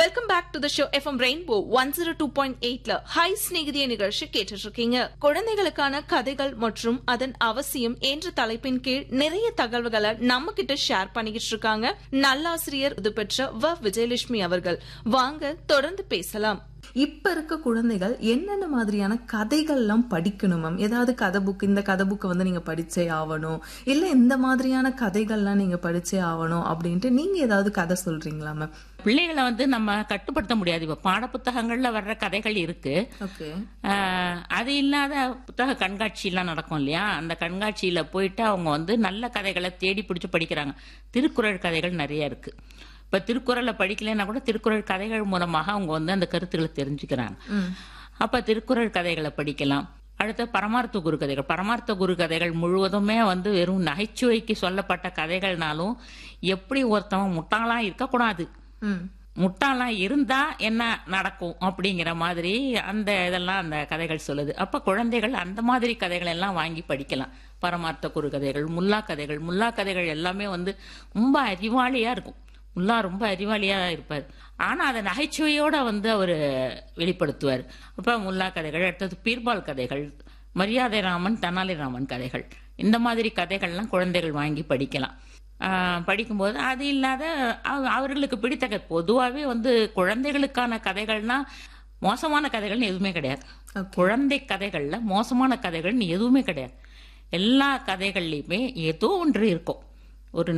Welcome back to the show FM rainbow 102.8ல high ஸ்நேகிதிய நிகழ்ச்சி கேட்டுட்டு இருக்கீங்க. குழந்தைகளுக்கான கதைகள் மற்றும் அதன் அவசியம் என்ற தலைப்பின் கீழ் நிறைய தகவல்களை நம்ம கிட்ட ஷேர் பண்ணிக்கிட்டு இருக்காங்க நல்லாசிரியர் இது பெற்ற விஜயலட்சுமி அவர்கள். வாங்க தொடர்ந்து பேசலாம். இப்ப இருக்க குழந்தைகள் என்னென்ன மாதிரியான கதைகள் எல்லாம் படிக்கணும் மேம்? ஏதாவது கதை புக், இந்த கதை புக்கை நீங்க படிச்சே ஆகணும், இல்ல இந்த மாதிரியான கதைகள்லாம் நீங்க படிச்சே ஆகணும் அப்படின்ட்டு நீங்க ஏதாவது கதை சொல்றீங்களா மேம்? பிள்ளைகளை நம்ம கட்டுப்படுத்த முடியாது. இப்ப பாட புத்தகங்கள்ல வர்ற கதைகள் இருக்கு. அது இல்லாத புத்தக கண்காட்சி எல்லாம் நடக்கும் இல்லையா? அந்த கண்காட்சியில போயிட்டு அவங்க நல்ல கதைகளை தேடி பிடிச்சு படிக்கிறாங்க. திருக்குறள் கதைகள் நிறைய இருக்கு. இப்ப திருக்குறளை படிக்கலைன்னா கூட திருக்குறள் கதைகள் மூலமாக அவங்க அந்த கருத்துக்களை தெரிஞ்சுக்கிறாங்க. அப்ப திருக்குறள் கதைகளை படிக்கலாம். அடுத்த பரமார்த்த குரு கதைகள். பரமார்த்த குரு கதைகள் முழுவதுமே வெறும் நகைச்சுவைக்கு சொல்லப்பட்ட கதைகள்னாலும் எப்படி ஒருத்தவன் முட்டாளா இருக்கக்கூடாது, முட்டாளா இருந்தா என்ன நடக்கும் அப்படிங்கிற மாதிரி அந்த இதெல்லாம் அந்த கதைகள் சொல்லுது. அப்ப குழந்தைகள் அந்த மாதிரி கதைகள் எல்லாம் வாங்கி படிக்கலாம். பரமார்த்த குரு கதைகள், முல்லா கதைகள். முல்லா கதைகள் எல்லாமே ரொம்ப அறிவாளியா இருக்கும். முல்லா ரொம்ப அறிவாளியா இருப்பார். ஆனா அதை நகைச்சுவையோட அவரு வெளிப்படுத்துவார். அப்ப முல்லா கதைகள். அடுத்தது பீர்பால் கதைகள், மரியாதை ராமன், தெனாலிராமன் கதைகள். இந்த மாதிரி கதைகள்லாம் குழந்தைகள் வாங்கி படிக்கலாம். படிக்கும்போது அது இல்லாத அவர்களுக்கு பிடித்த பொதுவாகவே குழந்தைகளுக்கான கதைகள்னா மோசமான கதைகள்னு எதுவுமே கிடையாது. குழந்தை கதைகள்ல மோசமான கதைகள்னு எதுவுமே கிடையாது. எல்லா கதைகள்லயுமே ஏதோ ஒன்று இருக்கும்.